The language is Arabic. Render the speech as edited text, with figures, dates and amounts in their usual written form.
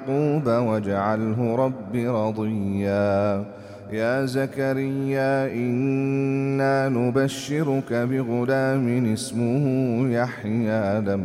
يعقوب واجعله رب رضيا يا زكريا إنا نبشرك بغلام اسمه يحيى